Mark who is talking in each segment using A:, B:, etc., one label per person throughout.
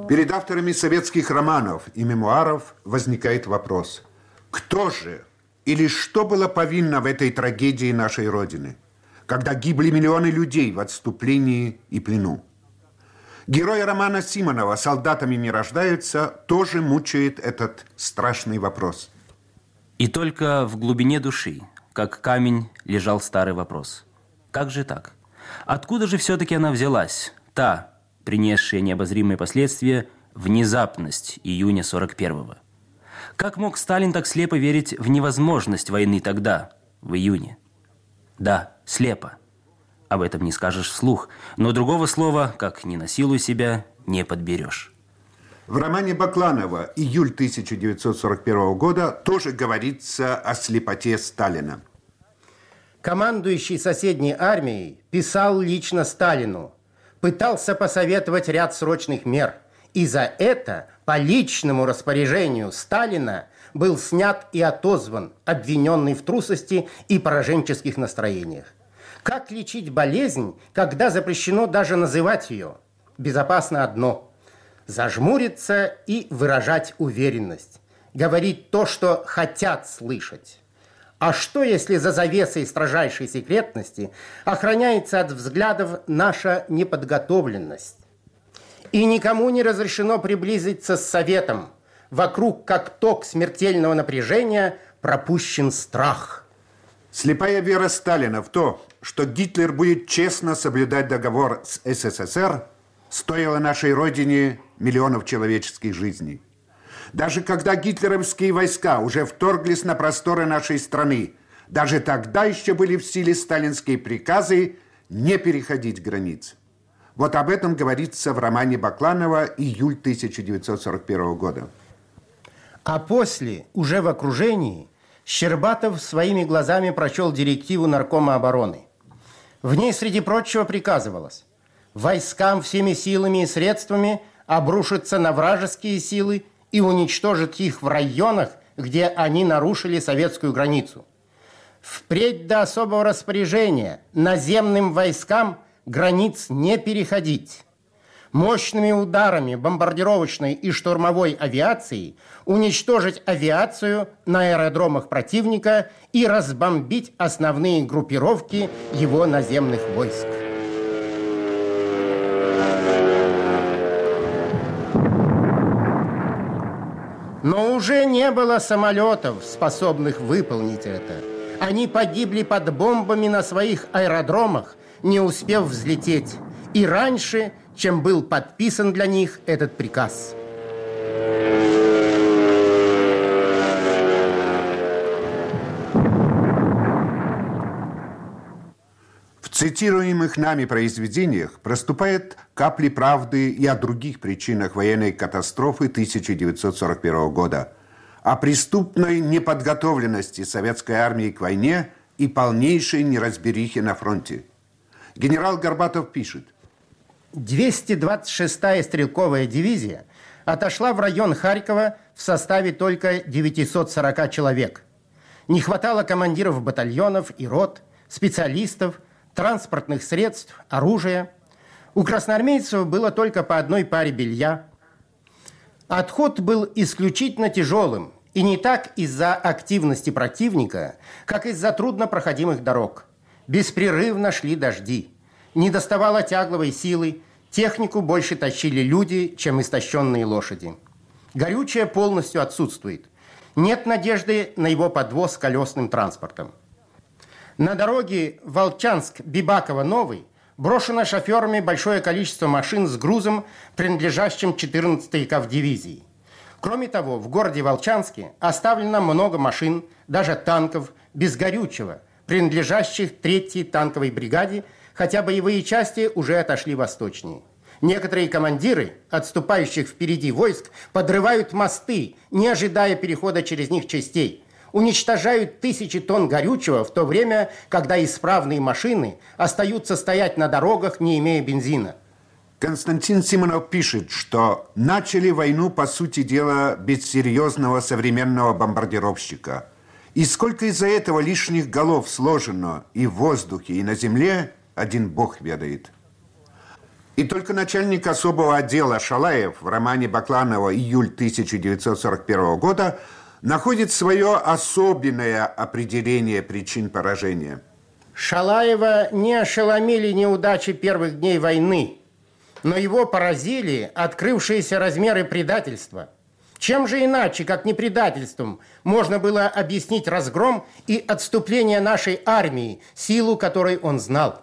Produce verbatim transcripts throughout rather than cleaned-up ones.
A: Перед авторами советских романов и мемуаров возникает вопрос: кто же или что было повинно в этой трагедии нашей Родины, когда гибли миллионы людей в отступлении и плену? Герои романа Симонова «Солдатами не рождаются» тоже мучает этот страшный вопрос.
B: И только в глубине души, как камень, лежал старый вопрос: как же так? Откуда же все-таки она взялась, та, принесшая необозримые последствия, внезапность июня сорок первого? Как мог Сталин так слепо верить в невозможность войны тогда, в июне? Да, слепо. Об этом не скажешь вслух, но другого слова, как «не насилуй себя», не подберешь.
A: В романе Бакланова «Июль тысяча девятьсот сорок первого года» тоже говорится о слепоте Сталина.
C: Командующий соседней армией писал лично Сталину, пытался посоветовать ряд срочных мер, и за это по личному распоряжению Сталина был снят и отозван, обвиненный в трусости и пораженческих настроениях. Как лечить болезнь, когда запрещено даже называть ее? Безопасно одно – зажмуриться и выражать уверенность, говорить то, что хотят слышать. А что, если за завесой строжайшей секретности охраняется от взглядов наша неподготовленность? И никому не разрешено приблизиться с советом. Вокруг, как ток смертельного напряжения, пропущен страх.
A: Слепая вера Сталина в то, что Гитлер будет честно соблюдать договор с СССР, стоила нашей Родине миллионов человеческих жизней. Даже когда гитлеровские войска уже вторглись на просторы нашей страны, даже тогда еще были в силе сталинские приказы не переходить границ. Вот об этом говорится в романе Бакланова «Июль тысяча девятьсот сорок первого года».
C: А после, уже в окружении, Щербатов своими глазами прочел директиву Наркома обороны. В ней, среди прочего, приказывалось: войскам всеми силами и средствами обрушиться на вражеские силы и уничтожить их в районах, где они нарушили советскую границу. Впредь до особого распоряжения наземным войскам границ не переходить. Мощными ударами бомбардировочной и штурмовой авиации уничтожить авиацию на аэродромах противника и разбомбить основные группировки его наземных войск. Но уже не было самолетов, способных выполнить это. Они погибли под бомбами на своих аэродромах, не успев взлететь, и раньше, чем был подписан для них этот приказ.
A: В цитируемых нами произведениях проступают капли правды и о других причинах военной катастрофы тысяча девятьсот сорок первого года, о преступной неподготовленности советской армии к войне и полнейшей неразберихе на фронте. Генерал Горбатов пишет:
C: двести двадцать шестая стрелковая дивизия отошла в район Харькова в составе только девятисот сорока человек. Не хватало командиров батальонов и рот, специалистов, транспортных средств, оружия. У красноармейцев было только по одной паре белья. Отход был исключительно тяжелым, и не так из-за активности противника, как из-за труднопроходимых дорог. Беспрерывно шли дожди. Не доставало тягловой силы, технику больше тащили люди, чем истощенные лошади. Горючее полностью отсутствует. Нет надежды на его подвоз колесным транспортом. На дороге Волчанск-Бибаково-Новый брошено шоферами большое количество машин с грузом, принадлежащим четырнадцатой кавдивизии. Кроме того, в городе Волчанске оставлено много машин, даже танков, без горючего, принадлежащих третьей танковой бригаде, хотя боевые части уже отошли восточнее. Некоторые командиры, отступающих впереди войск, подрывают мосты, не ожидая перехода через них частей. Уничтожают тысячи тонн горючего в то время, когда исправные машины остаются стоять на дорогах, не имея бензина.
A: Константин Симонов пишет, что начали войну, по сути дела, без серьезного современного бомбардировщика. И сколько из-за этого лишних голов сложено и в воздухе, и на земле, один бог ведает. И только начальник особого отдела Шалаев в романе Бакланова «Июль тысяча девятьсот сорок первого года» находит свое особенное определение причин поражения.
C: Шалаева не ошеломили неудачи первых дней войны, но его поразили открывшиеся размеры предательства. Чем же иначе, как не предательством, можно было объяснить разгром и отступление нашей армии, силу которой он знал?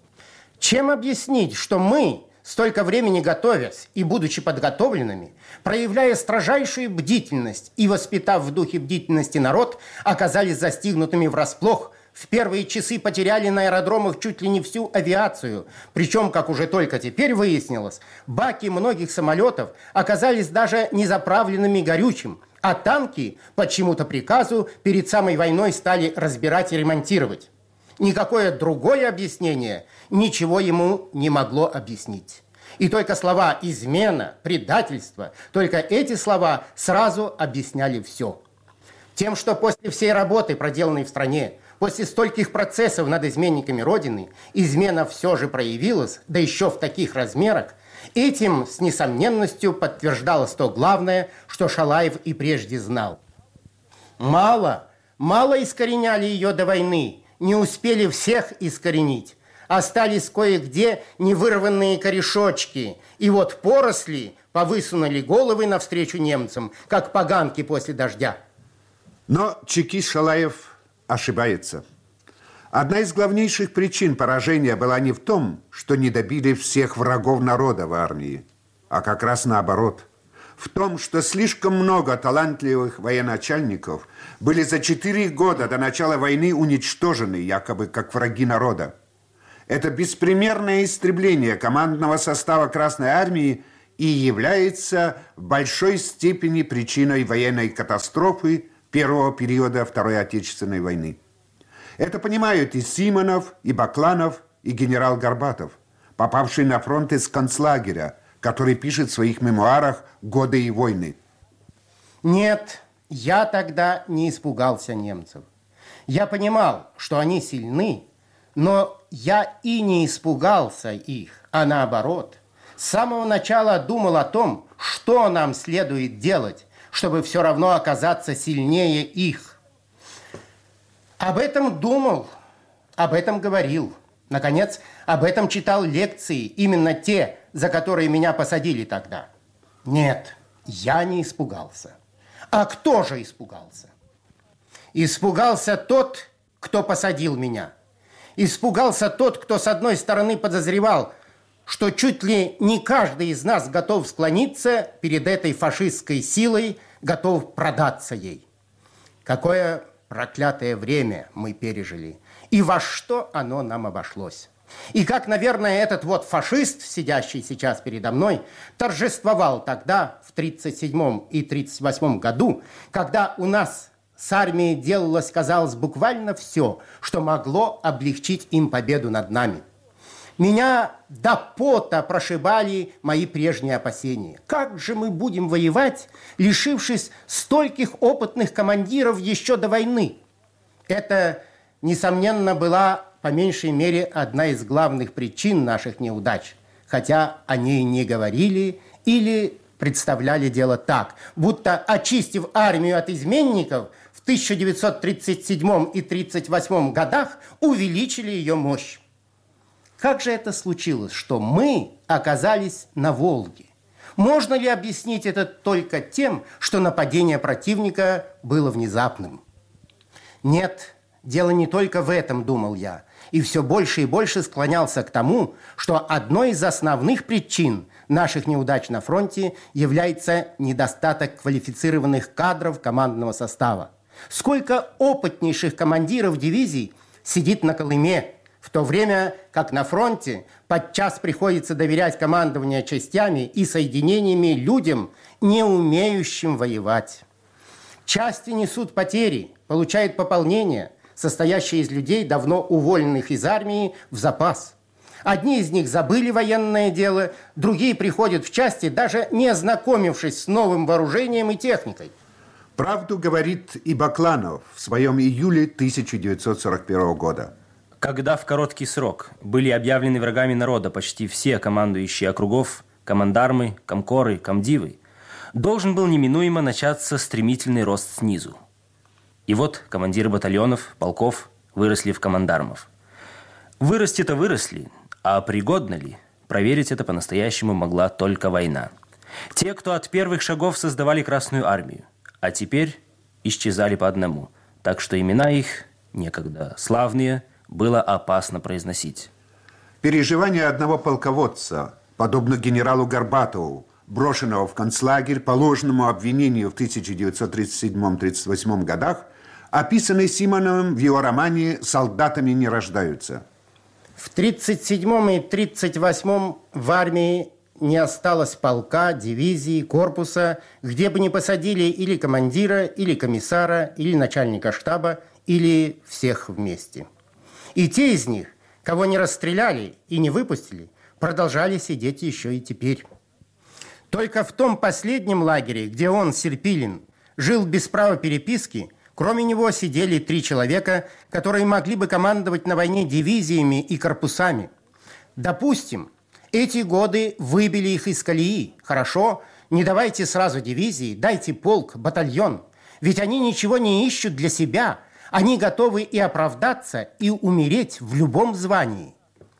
C: Чем объяснить, что мы, столько времени готовясь и будучи подготовленными, проявляя строжайшую бдительность и воспитав в духе бдительности народ, оказались застигнутыми врасплох, в первые часы потеряли на аэродромах чуть ли не всю авиацию. Причем, как уже только теперь выяснилось, баки многих самолетов оказались даже не заправленными горючим, а танки по чему-то приказу перед самой войной стали разбирать и ремонтировать. Никакое другое объяснение ничего ему не могло объяснить. И только слова «измена», «предательство», только эти слова сразу объясняли все. Тем, что после всей работы, проделанной в стране, после стольких процессов над изменниками Родины, измена все же проявилась, да еще в таких размерах, этим с несомненностью подтверждалось то главное, что Шалаев и прежде знал. Мало, мало искореняли ее до войны, не успели всех искоренить. Остались кое-где невырванные корешочки, и вот поросли повысунули головы навстречу немцам, как поганки после дождя.
A: Но чекист Шалаев ошибается. Одна из главнейших причин поражения была не в том, что не добили всех врагов народа в армии, а как раз наоборот. В том, что слишком много талантливых военачальников были за четыре года до начала войны уничтожены, якобы как враги народа. Это беспримерное истребление командного состава Красной Армии и является в большой степени причиной военной катастрофы первого периода Второй Отечественной войны. Это понимают и Симонов, и Бакланов, и генерал Горбатов, попавший на фронт из концлагеря, который пишет в своих мемуарах «Годы и войны».
C: Нет, я тогда не испугался немцев. Я понимал, что они сильны, но я и не испугался их, а наоборот. С самого начала думал о том, что нам следует делать, чтобы все равно оказаться сильнее их. Об этом думал, об этом говорил. Наконец, об этом читал лекции, именно те, за которые меня посадили тогда. Нет, я не испугался. А кто же испугался? Испугался тот, кто посадил меня. Испугался тот, кто с одной стороны подозревал, что чуть ли не каждый из нас готов склониться перед этой фашистской силой, готов продаться ей. Какое проклятое время мы пережили, и во что оно нам обошлось. И как, наверное, этот вот фашист, сидящий сейчас передо мной, торжествовал тогда, в тридцать седьмом и тридцать восьмом году, когда у нас с армией делалось, казалось, буквально все, что могло облегчить им победу над нами. Меня до пота прошибали мои прежние опасения. Как же мы будем воевать, лишившись стольких опытных командиров еще до войны? Это, несомненно, была, по меньшей мере, одна из главных причин наших неудач. Хотя о ней не говорили или представляли дело так, будто, очистив армию от изменников, в тысяча девятьсот тридцать седьмом и тридцать восьмом годах увеличили ее мощь. Как же это случилось, что мы оказались на Волге? Можно ли объяснить это только тем, что нападение противника было внезапным? Нет, дело не только в этом, думал я, и все больше и больше склонялся к тому, что одной из основных причин наших неудач на фронте является недостаток квалифицированных кадров командного состава. Сколько опытнейших командиров дивизий сидит на Колыме, в то время как на фронте подчас приходится доверять командование частями и соединениями людям, не умеющим воевать. Части несут потери, получают пополнение, состоящее из людей, давно уволенных из армии, в запас. Одни из них забыли военное дело, другие приходят в части, даже не ознакомившись с новым вооружением и техникой.
A: Правду говорит и Бакланов в своем июле тысяча девятьсот сорок первого года.
B: Когда в короткий срок были объявлены врагами народа почти все командующие округов, командармы, комкоры, комдивы, должен был неминуемо начаться стремительный рост снизу. И вот командиры батальонов, полков выросли в командармов. Вырасти-то выросли, а пригодно ли? Проверить это по-настоящему могла только война. Те, кто от первых шагов создавали Красную армию, а теперь исчезали по одному, так что имена их, некогда славные, было опасно произносить.
A: Переживания одного полководца, подобно генералу Горбатову, брошенного в концлагерь по ложному обвинению в тысяча девятьсот тридцать седьмом — тридцать восьмом годах, описаны Симоновым в его романе «Солдатами не рождаются».
C: В тридцать седьмом и тридцать восьмом в армии не осталось полка, дивизии, корпуса, где бы не посадили или командира, или комиссара, или начальника штаба, или всех вместе. И те из них, кого не расстреляли и не выпустили, продолжали сидеть еще и теперь. Только в том последнем лагере, где он, Серпилин, жил без права переписки, кроме него сидели три человека, которые могли бы командовать на войне дивизиями и корпусами. Допустим, эти годы выбили их из колеи. Хорошо, не давайте сразу дивизии, дайте полк, батальон. Ведь они ничего не ищут для себя. Они готовы и оправдаться, и умереть в любом звании.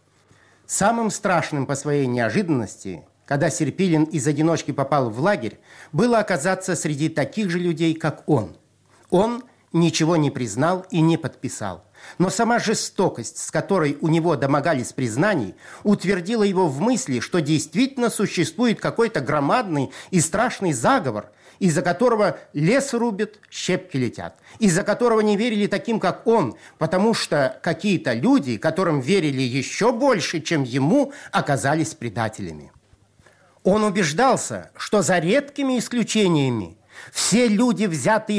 C: Самым страшным по своей неожиданности, когда Серпилин из одиночки попал в лагерь, было оказаться среди таких же людей, как он. Он ничего не признал и не подписал. Но сама жестокость, с которой у него домогались признаний, утвердила его в мысли, что действительно существует какой-то громадный и страшный заговор, из-за которого лес рубят, щепки летят, из-за которого не верили таким, как он, потому что какие-то люди, которым верили еще больше, чем ему, оказались предателями. Он убеждался, что за редкими исключениями все люди, взятые